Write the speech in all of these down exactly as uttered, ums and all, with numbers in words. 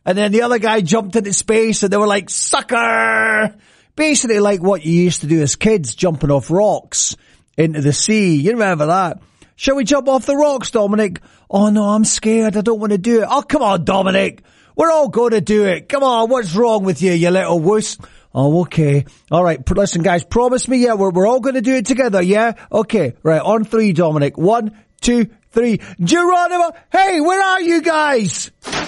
And then the other guy jumped into space and they were like, sucker! Basically like what you used to do as kids, jumping off rocks into the sea. You remember that? Shall we jump off the rocks, Dominic? Oh no, I'm scared. I don't want to do it. Oh, come on, Dominic. We're all going to do it. Come on, what's wrong with you, you little wuss? Oh, okay. All right, listen, guys, promise me, yeah, we're, we're all going to do it together, yeah? Okay, right, on three, Dominic. One, two, three. Geronimo, hey, where are you guys?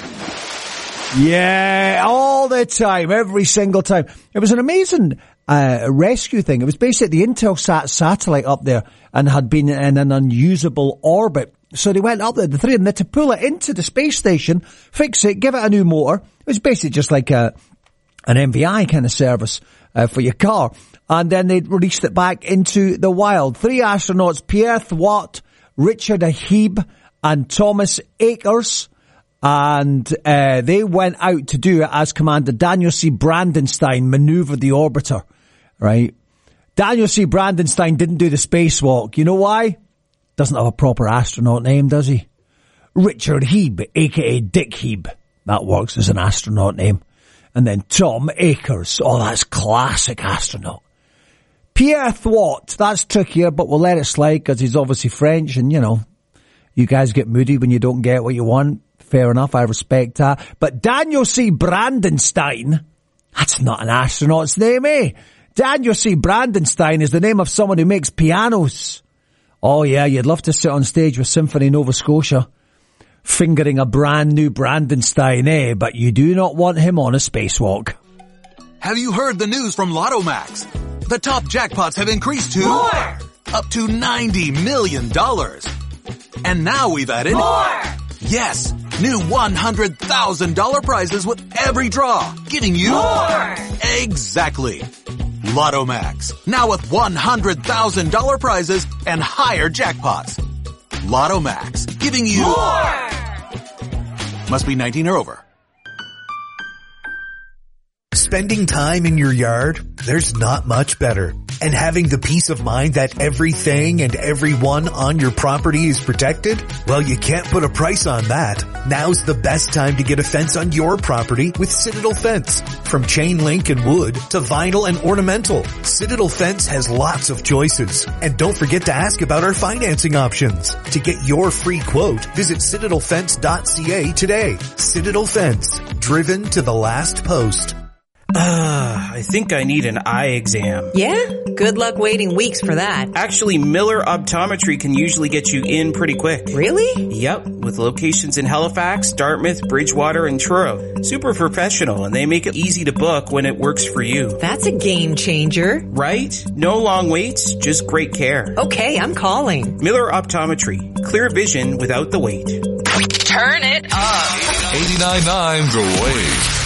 Yeah, all the time, every single time. It was an amazing uh, rescue thing. It was basically the Intelsat satellite up there and had been in an unusable orbit. So they went up there, the three of them, they had to pull it into the space station, fix it, give it a new motor. It was basically just like a an M V I kind of service uh, for your car. And then they released it back into the wild. Three astronauts, Pierre Thwart, Richard Ahib, and Thomas Akers. And uh, they went out to do it as Commander Daniel C. Brandenstein maneuvered the orbiter, right? Daniel C. Brandenstein didn't do the spacewalk. You know why? Doesn't have a proper astronaut name, does he? Richard Heeb, a k a. Dick Heeb. That works as an astronaut name. And then Tom Akers. Oh, that's classic astronaut. Pierre Thwart. That's trickier, but we'll let it slide because he's obviously French and, you know, you guys get moody when you don't get what you want. Fair enough, I respect that. But Daniel C. Brandenstein, that's not an astronaut's name, eh? Daniel C. Brandenstein is the name of someone who makes pianos. Oh yeah, you'd love to sit on stage with Symphony Nova Scotia, fingering a brand new Brandenstein, eh? But you do not want him on a spacewalk. Have you heard the news from Lotto Max? The top jackpots have increased to more, up to ninety million dollars. And now we've added more. Yes, new one hundred thousand dollars prizes with every draw, giving you more. Exactly. Lotto Max, now with one hundred thousand dollars prizes and higher jackpots. Lotto Max, giving you more. Must be nineteen or over. Spending time in your yard, there's not much better. And having the peace of mind that everything and everyone on your property is protected? Well, you can't put a price on that. Now's the best time to get a fence on your property with Citadel Fence. From chain link and wood to vinyl and ornamental, Citadel Fence has lots of choices. And don't forget to ask about our financing options. To get your free quote, visit citadel fence dot c a today. Citadel Fence, driven to the last post. Ah, uh, I think I need an eye exam. Yeah? Good luck waiting weeks for that. Actually, Miller Optometry can usually get you in pretty quick. Really? Yep, with locations in Halifax, Dartmouth, Bridgewater, and Truro. Super professional, and they make it easy to book when it works for you. That's a game changer. Right? No long waits, just great care. Okay, I'm calling. Miller Optometry. Clear vision without the wait. Turn it up. eighty-nine point nine The Wave.